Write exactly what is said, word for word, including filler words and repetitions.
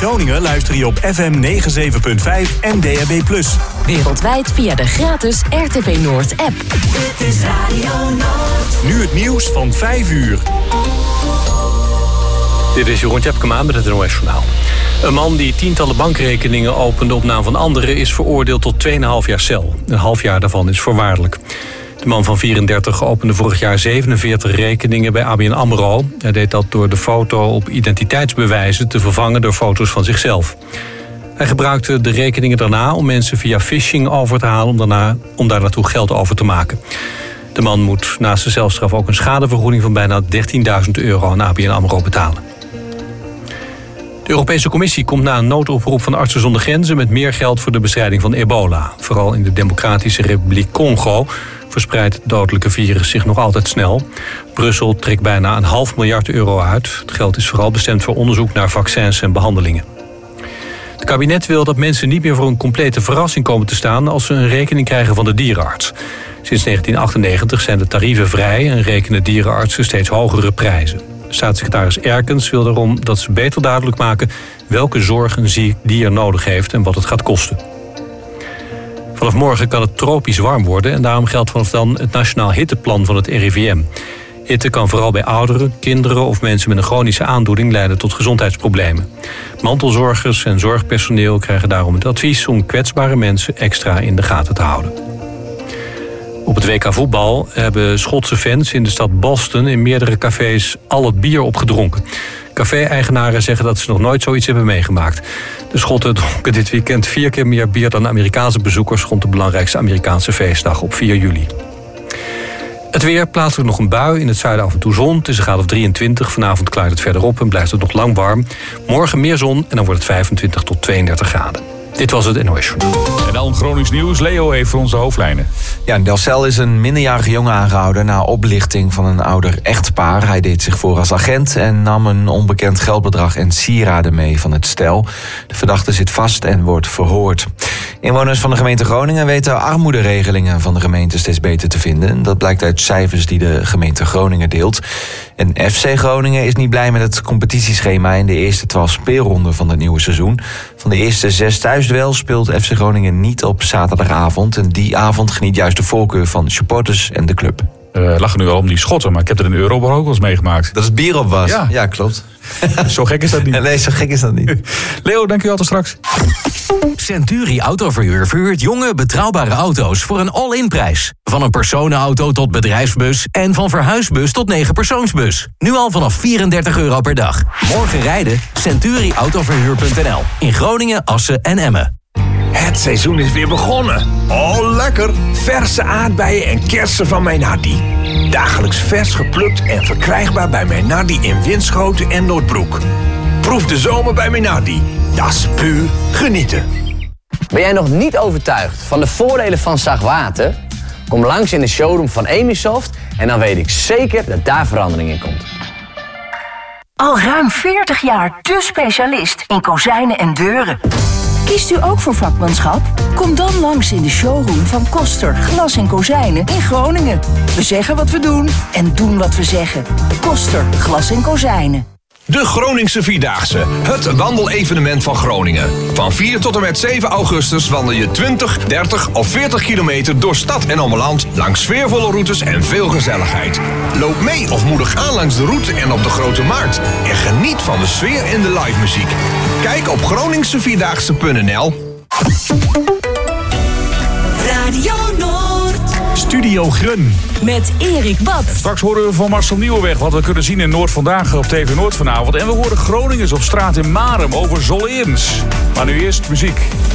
Groningen luister je op F M negenenzeventig punt vijf en D A B plus. Wereldwijd via de gratis R T V Noord app. Dit is Radio Noord. Nu het nieuws van vijf uur. Dit is Jeroen Tjepkema met het N O S-journaal. Een man die tientallen bankrekeningen opende op naam van anderen is veroordeeld tot twee komma vijf jaar cel. Een half jaar daarvan is voorwaardelijk. De man van vierendertig opende vorig jaar zevenenveertig rekeningen bij A B N AMRO. Hij deed dat door de foto op identiteitsbewijzen te vervangen door foto's van zichzelf. Hij gebruikte de rekeningen daarna om mensen via phishing over te halen om, daarna, om daar naartoe geld over te maken. De man moet naast de celstraf ook een schadevergoeding van bijna dertienduizend euro aan A B N AMRO betalen. De Europese Commissie komt na een noodoproep van Artsen zonder Grenzen met meer geld voor de bestrijding van ebola. Vooral in de Democratische Republiek Congo verspreidt het dodelijke virus zich nog altijd snel. Brussel trekt bijna een half miljard euro uit. Het geld is vooral bestemd voor onderzoek naar vaccins en behandelingen. Het kabinet wil dat mensen niet meer voor een complete verrassing komen te staan als ze een rekening krijgen van de dierenarts. Sinds negentien achtennegentig zijn de tarieven vrij en rekenen dierenartsen steeds hogere prijzen. Staatssecretaris Erkens wil daarom dat ze beter duidelijk maken welke zorg een ziek dier nodig heeft en wat het gaat kosten. Vanaf morgen kan het tropisch warm worden en daarom geldt vanaf dan het Nationaal Hitteplan van het R I V M. Hitte kan vooral bij ouderen, kinderen of mensen met een chronische aandoening leiden tot gezondheidsproblemen. Mantelzorgers en zorgpersoneel krijgen daarom het advies om kwetsbare mensen extra in de gaten te houden. Op het W K voetbal hebben Schotse fans in de stad Boston in meerdere cafés al het bier opgedronken. Café-eigenaren zeggen dat ze nog nooit zoiets hebben meegemaakt. De Schotten dronken dit weekend vier keer meer bier dan Amerikaanse bezoekers rond de belangrijkste Amerikaanse feestdag op vier juli. Het weer, plaatselijk nog een bui, in het zuiden af en toe zon. Het is een graad of drieëntwintig, vanavond klaart het verder op en blijft het nog lang warm. Morgen meer zon en dan wordt het vijfentwintig tot tweeëndertig graden. Dit was het N O S-journaal. En dan Gronings nieuws. Leo heeft voor ons de hoofdlijnen. Ja, in Delfzijl is een minderjarige jongen aangehouden na oplichting van een ouder echtpaar. Hij deed zich voor als agent en nam een onbekend geldbedrag en sieraden mee van het stel. De verdachte zit vast en wordt verhoord. Inwoners van de gemeente Groningen weten armoederegelingen van de gemeente steeds beter te vinden. Dat blijkt uit cijfers die de gemeente Groningen deelt. En F C Groningen is niet blij met het competitieschema in de eerste twaalf speelronden van het nieuwe seizoen. Van de eerste zes thuisduels speelt F C Groningen niet op zaterdagavond. En die avond geniet juist de voorkeur van supporters en de club. We lachen nu al om die Schotten, maar ik heb er in Europa ook wel eens meegemaakt. Dat het bier op was? Ja, ja klopt. Zo gek is dat niet. Nee, zo gek is dat niet. Leo, dank u wel, tot straks. Centuri Autoverhuur verhuurt jonge, betrouwbare auto's voor een all-in prijs. Van een personenauto tot bedrijfsbus en van verhuisbus tot negen persoonsbus. Nu al vanaf vierendertig euro per dag. Morgen rijden, centuri autoverhuur punt n l. In Groningen, Assen en Emmen. Het seizoen is weer begonnen. Oh, lekker! Verse aardbeien en kersen van Meinardi. Dagelijks vers geplukt en verkrijgbaar bij Meinardi in Winschoten en Noordbroek. Proef de zomer bij Meinardi. Dat is puur genieten. Ben jij nog niet overtuigd van de voordelen van Zaagwater? Kom langs in de showroom van Emisoft en dan weet ik zeker dat daar verandering in komt. Al ruim veertig jaar de specialist in kozijnen en deuren. Kiest u ook voor vakmanschap? Kom dan langs in de showroom van Koster Glas en Kozijnen in Groningen. We zeggen wat we doen en doen wat we zeggen. Koster Glas en Kozijnen. De Groningse Vierdaagse, het wandelevenement van Groningen. Van vier tot en met zeven augustus wandel je twintig, dertig of veertig kilometer door stad en omland langs sfeervolle routes en veel gezelligheid. Loop mee of moedig aan langs de route en op de Grote Markt. En geniet van de sfeer en de live muziek. Kijk op groningse vierdaagse punt n l. Radio Noord. Studio Grun. Met Erik Bad. Straks horen we van Marcel Nieuwenweg wat we kunnen zien in Noord vandaag op T V Noord vanavond. En we horen Groningers op straat in Marem over Zoleerens. Maar nu eerst muziek.